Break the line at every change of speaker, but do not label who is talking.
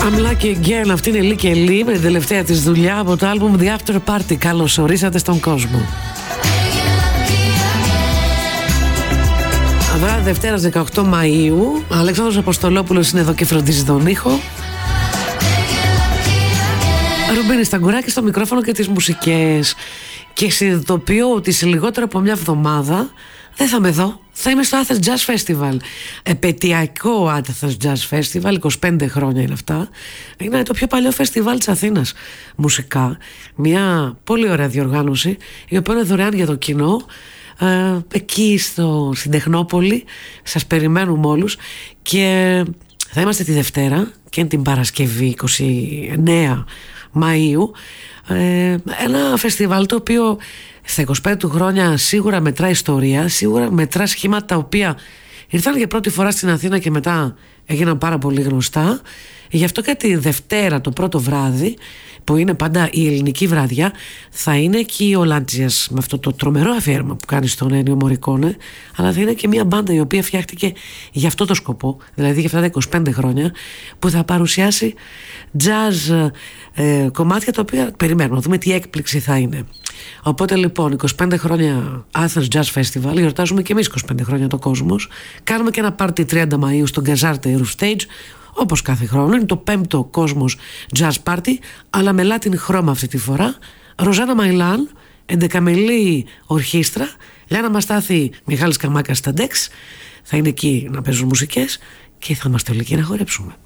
I'm Lucky Again, αυτή είναι Λί και Λί με την τελευταία της δουλειά από το άλμπουμ The After Party. Καλώς ορίσατε στον κόσμο. Βράδυ Δευτέρας 18 Μαΐου, Αλέξανδρος Αποστολόπουλος είναι εδώ και φροντίζει τον ήχο. Ρουμπίνη Σταγκουράκη στο μικρόφωνο και τις μουσικές. Και συνειδητοποιώ ότι σε λιγότερο από μια εβδομάδα δεν θα είμαι εδώ. Θα είμαι στο Athens Jazz Festival. Επαιτειακό Athens Jazz Festival, 25 χρόνια είναι αυτά. Είναι το πιο παλιό φεστιβάλ της Αθήνας μουσικά. Μια πολύ ωραία διοργάνωση, η οποία είναι δωρεάν για το κοινό. Εκεί στην Τεχνόπολη σας περιμένουμε όλους. Και θα είμαστε τη Δευτέρα και την Παρασκευή 29 Μαΐου. Ένα φεστιβάλ το οποίο στα 25 του χρόνια σίγουρα μετρά ιστορία, σίγουρα μετρά σχήματα τα οποία ήρθαν για πρώτη φορά στην Αθήνα και μετά έγιναν πάρα πολύ γνωστά. Γι' αυτό και τη Δευτέρα το πρώτο βράδυ, που είναι πάντα η ελληνική βραδιά, θα είναι και ο Λάντζιας με αυτό το τρομερό αφιέρωμα που κάνει στον Ένιο Μωρικόνε, αλλά θα είναι και μια μπάντα η οποία φτιάχτηκε για αυτό το σκοπό, δηλαδή για αυτά τα 25 χρόνια, που θα παρουσιάσει jazz κομμάτια τα οποία περιμένουμε να δούμε τι έκπληξη θα είναι. Οπότε λοιπόν 25 χρόνια Athens Jazz Festival, γιορτάζουμε και εμείς 25 χρόνια το κόσμος. Κάνουμε και ένα πάρτι 30 Μαΐου στον Γκαζάρτε Roof Stage, όπως κάθε χρόνο. Είναι το 5ο κόσμος Jazz Party, αλλά με Latin χρώμα αυτή τη φορά. Ροζάνα Μαϊλάν, 11μελή ορχήστρα, Λιάννα Μαστάθη, Μιχάλης Καμάκας στα ντεξ, θα είναι εκεί να παίζουν μουσικές και θα είμαστε όλοι εκεί να χορέψουμε.